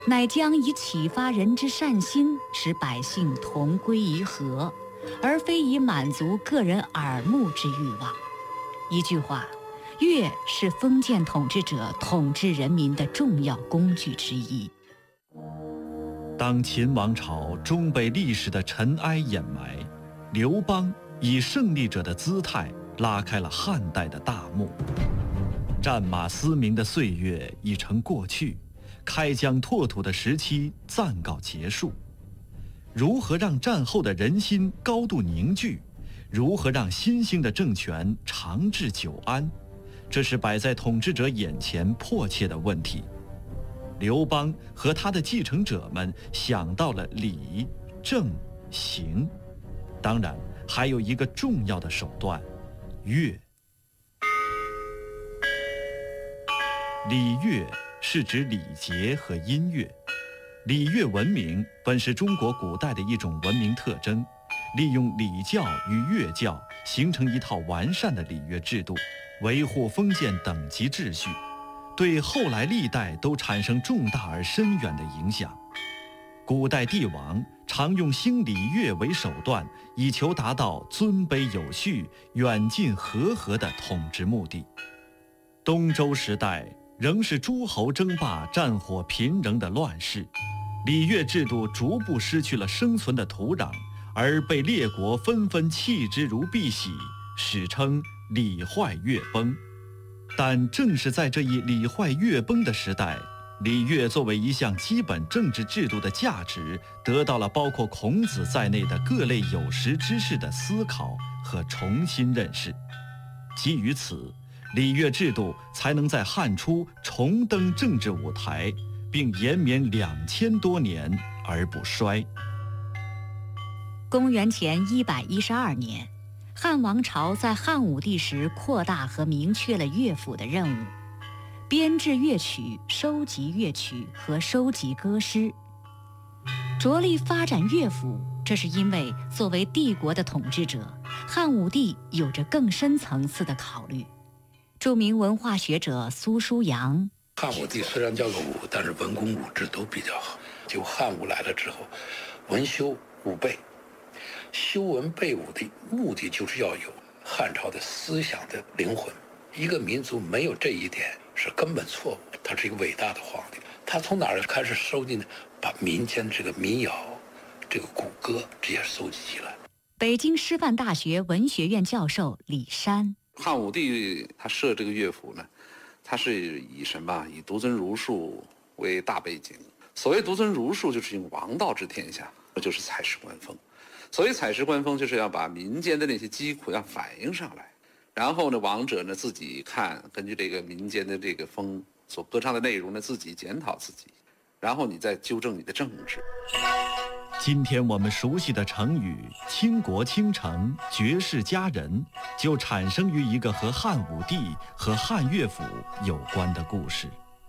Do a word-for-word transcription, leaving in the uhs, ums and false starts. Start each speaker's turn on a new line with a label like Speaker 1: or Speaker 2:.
Speaker 1: 乃将以启发人之善心，使百姓同归于和，而非以满足个人耳目之欲望。一句话，乐是封建统治者统治人民的重要工具之一。
Speaker 2: 当秦王朝终被历史的尘埃掩埋，刘邦以胜利者的姿态拉开了汉代的大幕。战马嘶鸣的岁月已成过去，开疆拓土的时期暂告结束。如何让战后的人心高度凝聚？如何让新兴的政权长治久安？这是摆在统治者眼前迫切的问题。刘邦和他的继承者们想到了礼、政、刑，当然还有一个重要的手段——乐。礼乐是指礼节和音乐。礼乐文明本是中国古代的一种文明特征，利用礼教与乐教形成一套完善的礼乐制度，维护封建等级秩序，对后来历代都产生重大而深远的影响。古代帝王常用兴礼乐为手段，以求达到尊卑有序、远近和合的统治目的。东周时代仍是诸侯争霸、战火频仍的乱世，礼乐制度逐步失去了生存的土壤，而被列国纷纷弃之如敝屣，史称礼坏乐崩。但正是在这一礼坏乐崩的时代，礼乐作为一项基本政治制度的价值，得到了包括孔子在内的各类有识之士的思考和重新认识。基于此，礼乐制度才能在汉初重登政治舞台，并延绵两千多年而不衰。
Speaker 1: 公元前一百一十二年，汉王朝在汉武帝时扩大和明确了乐府的任务，编制乐曲、收集乐曲和收集歌诗，着力发展乐府。这是因为作为帝国的统治者，汉武帝有着更深层次的考虑。著名文化学者苏书阳：
Speaker 3: 汉武帝虽然叫个武，但是文功武治都比较好。就汉武来了之后，文修武备，修文备武的目的就是要有汉朝的思想的灵魂。一个民族没有这一点是根本错误。他是一个伟大的皇帝，他从哪儿开始收集呢？把民间这个民谣、这个古歌这些收集起来。
Speaker 1: 北京师范大学文学院教授李山：
Speaker 4: 汉武帝他设这个乐府呢，他是以什么？以独尊儒术为大背景。所谓独尊儒术，就是用王道治天下，这就是采石观风。所谓采石观风，就是要把民间的那些疾苦要反映上来，然后呢，王者呢自己看，根据这个民间的这个风所歌唱的内容呢，自己检讨自己，然后你再纠正你的政治。
Speaker 2: 今天我们熟悉的成语“倾国倾城”“绝世佳人”，就产生于一个和汉武帝和汉乐府有关的故事。